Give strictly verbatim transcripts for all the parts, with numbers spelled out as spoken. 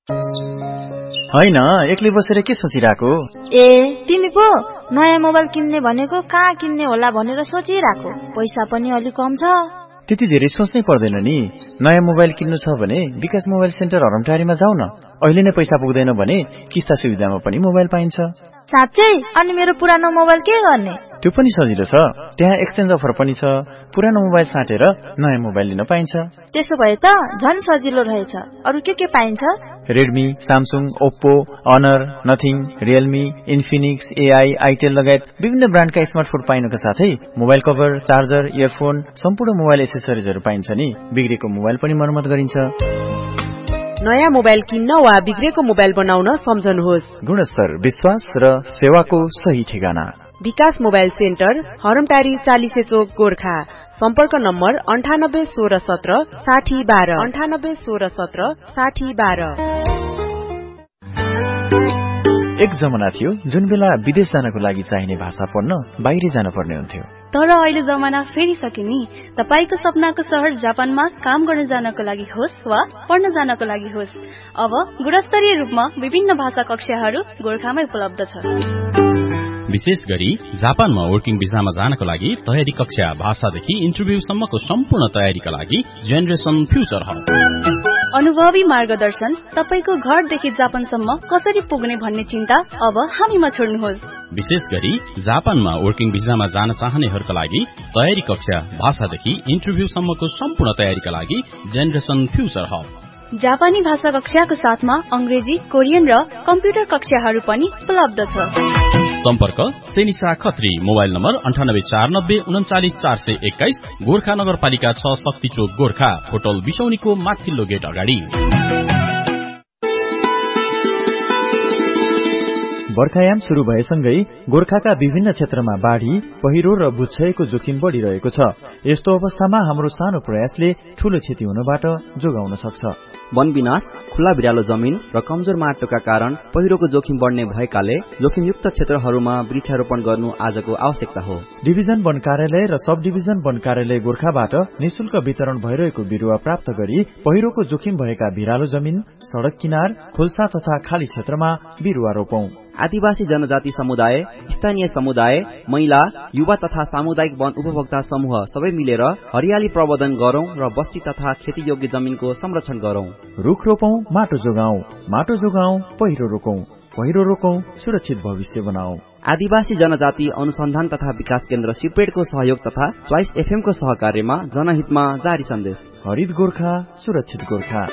हैन, एक्लै बसेर के सोचिराको? ए तिमी पो नयाँ मोबाइल किन्ने भनेको कहाँ किन्ने होला भनेर सोचिराको। पैसा पनि अलि कम छ। त्यति धेरै सोच्नै पर्दैन नि। नयाँ मोबाइल किन्नु छ भने विकास मोबाइल सेन्टर हरमटारीमा जाऊ न। अहिले नै पैसा पुग्दैन भने किस्ता सुविधामा पनि मोबाइल पाइन्छ। साँच्चै? अनि मेरो पुरानो मोबाइल के गर्ने? त्यो पनि सजिलो छ। त्यहाँ एक्सचेन्ज अफर पनि छ। पुरानो मोबाइल साटेर नयाँ मोबाइल लिन पाइन्छ। त्यसो भए त झन् सजिलो रहेछ। अरु के के पाइन्छ? Redmi, Samsung, Oppo, honour, nothing, Realme, Infinix, AI, Itel लगायत विभिन्न ब्रान्डका स्मार्टफोन पाइनुका साथै मोबाइल कभर, चार्जर, इयरफोन, सम्पूर्ण मोबाइल एसेसरिजहरू पाइन्छ नि। बिग्रेको मोबाइल पनि मर्मत गरिन्छ। नयाँ मोबाइल किन्न वा बिग्रेको मोबाइल बनाउन सम्झनुहोस् गुणस्तर, विश्वास र सेवाको सही ठेगाना। विकास मोबाइल सेन्टर, हरमटारी चालिसे चोक, गोर्खा। सम्पर्क नम्बर अन्ठानब्बे सोह्र सत्र साठी बाह्र अन्ठानब्बे सोह्र सत्र साठी बाह्र। एक जमाना थियो जुन बेला विदेश जानको लागि चाहिने भाषा पढ्न बाहिर जान पर्ने हुन्थ्यो। तर अहिले जमाना फेरिसक्यो नि। तपाईको सपनाको शहर जापानमा काम गर्न जानको लागि होस् वा पढ्न जानको लागि होस्, अब गुणस्तरीय रूपमा विभिन्न भाषा कक्षाहरू गोर्खामै उपलब्ध छ। विशेष गरी जापानमा वर्किङ भिसामा जानको लागि तयारी कक्षा, भाषादेखि इन्टरभ्यूसम्मको सम्पूर्ण तयारीका लागि जेनरेसन फ्युचर हब। अनुभवी मार्गदर्शन, तपाईको घरदेखि जापानसम्म कसरी पुग्ने भन्ने चिन्ता अब हामीमा छोड्नुहोस्। विशेष गरी जापानमा वर्किङ भिसामा जान चाहनेहरूका लागि तयारी कक्षा, भाषादेखि इन्टरभ्यूसम्मको सम्पूर्ण तयारीका लागि जेनरेसन फ्युचर हब। जापानी भाषा कक्षाको साथमा अंग्रेजी, कोरियन र कम्प्युटर कक्षाहरू पनि उपलब्ध छ। सम्पर्क सेनिसा खत्री, मोबाइल नम्बर अन्ठानब्बे चार नब्बे उन्चालिस चार सय एक्काइस, गोर्खा नगरपालिका छ, शक्ति चोक, गोर्खा। होटल बिसौनीको माथिल्लो गेट अगाडि। बर्खायाम शुरू भएसँगै गोर्खाका विभिन्न क्षेत्रमा बाढ़ी, पहिरो र भूक्षयको जोखिम बढ़िरहेको छ। यस्तो अवस्थामा हाम्रो सानो प्रयासले ठूलो क्षति हुनबाट जोगाउन सक्छ। वन विनाश, खुला भिरालो जमिन र कमजोर माटोका कारण पहिरोको जोखिम बढ्ने भएकाले जोखिमयुक्त क्षेत्रहरूमा वृक्षारोपण गर्नु आजको आवश्यकता हो। डिभिजन वन कार्यालय र सब डिभिजन वन कार्यालय गोर्खाबाट निशुल्क वितरण भइरहेको बिरुवा प्राप्त गरी पहिरोको जोखिम भएका भिरालो जमिन, सड़क किनार, खोल्सा तथा खाली क्षेत्रमा बिरुवा रोपौं। आदिवासी जनजाति समुदाय, स्थानीय समुदाय, महिला, युवा तथा सामुदायिक वन उपभोक्ता समूह सबै मिलेर हरियाली प्रवर्धन गरौं र बस्ती तथा खेतीयोग्य जमिनको संरक्षण गरौं। रुख रोपौं, माटो जोगाउँ, माटो जोगाउँ, पहिरो रोकौं, पहिरो रोकौं, सुरक्षित भविष्य बनाऊ। आदिवासी जनजाति अनुसन्धान तथा विकास केन्द्र सिपेडको सहयोग तथा स्वाइस एफएम को सहकार्यमा जनहितमा जारी सन्देश। हरित गोर्खा, सुरक्षित गोर्खा।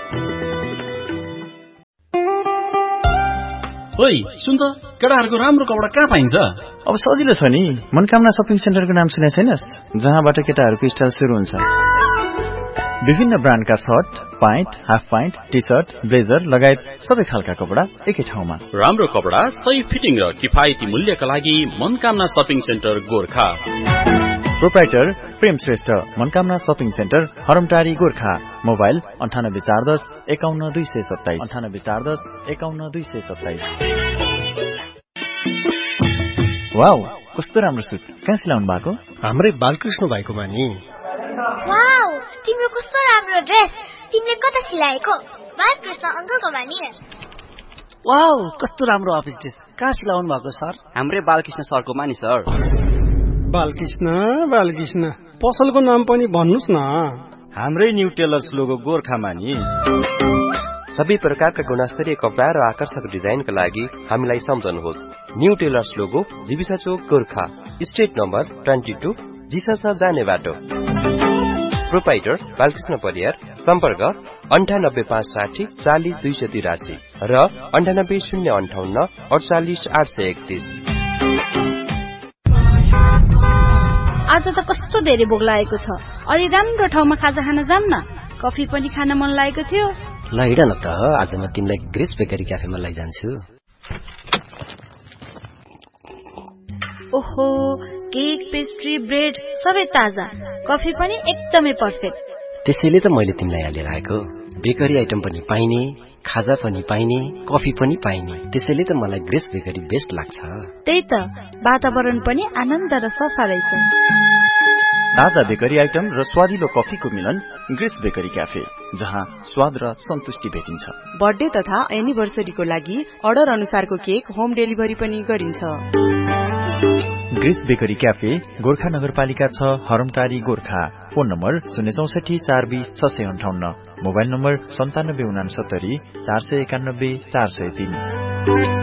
ओइ सुन त, केटाहरूको राम्रो कपडा कहाँ पाइन्छ? अब सजिलो छ नि, मनकामना शपिङ सेन्टरको नाम सुने छैनस्? जहाँबाट केटाहरूको स्टाइल सुरु हुन्छ। विभिन्न ब्रान्डका short, pant, half pant, T short, blazer लगायत सबै खालका कपडा एकै ठाउँमा। राम्रो कपडा, सही फिटिङ र किफायती मूल्यका लागि Manakamana shopping centre Gorkha. Proprietor प्रेम Shrestha, Manakamana shopping centre, हरमटारी, Gorkha. Mobile अन्ठानब्बे चार दस एकाउन्न दुई सय सत्ताइस अन्ठानब्बे चार दस एकाउन्न दुई सय सत्ताइस। वाउ, कस्तो राम्रो सुट, कहाँ सिलाउनु भएको? हाम्रै बालकृष्ण भाइकोमा नि। वाउ, तिम्रो कस्तो राम्रो ड्रेस, तिमीले कता सिलाएको? बालकृष्ण अंकलकोमा नि। वाउ, कस्तो राम्रो अफिस ड्रेस, कहाँ सिलाउनु भएको सर? हाम्रै बालकृष्ण सरकोमा नि सर। बालकृष्ण बालकृष्ण पसलको नाम पनि भन्नुस् न। हाम्रै न्यू टेलर्स लोगो गोर्खामा नि। सबै प्रकारका गुणस्तरीय कपडा र आकर्षक डिजाइनका लागि हामीलाई सम्झनुहोस्। न्यू टेलर्स लोगो, जीविसा चोक, गोर्खा। स्ट्रिट नम्बर बाइस, जिसस जाने बाटो। प्रोप्राइटर बालकृष्ण परियार। सम्पर्क अन्ठानब्बे पाँच साठी चालिस दुई सय तिरासी र अन्ठानब्बे शून्य अन्ठाउन्न अडचालिस आठ सय एकतिस। आज त कस्तो धेरै भोक लागेको छ। अलि राम्रो ठाउँमा खाजा खान जाम न। कफी पनि खान मन लागेको थियो। ल हिँड न त, आज म तिमीलाई ग्रेस बेकरी क्याफेमा लैजान्छु। ओहो, केक, पेस्ट्री, ब्रेड सबै ताजा, कफी पनि एकदमै पर्फेक्ट। त्यसैले त मैले तिमीलाई यहाँ लिएर आएको। बेकरी आइटम पनि पाइने, खाजा पनि पाइने, कफी पनि पाइने, त्यसैले त मलाई ग्रेस बेकरी बेस्ट लाग्छ। त्यही त, वातावरण पनि आनन्द र सफा रहेछ। ताजा बेकरी आइटम र स्वादिलो कफीको मिलन ग्रेस बेकरी क्याफे, जहाँ स्वाद र सन्तुष्टि भेटिन्छ। बर्थडे तथा एनिभर्सरीको लागि अर्डर अनुसारको केक होम डेलिभरी पनि गरिन्छ। ग्रेस बेकरी क्याफे गोर्खा नगरपालिका छ, हरमटारी गोर्खा। फोन नम्बर शून्य चौसठी चार बीस छ सय अन्ठाउन्न, मोबाइल नम्बर सन्तानब्बे उनासत्तरी चार सय एकानब्बे चार सय तीन।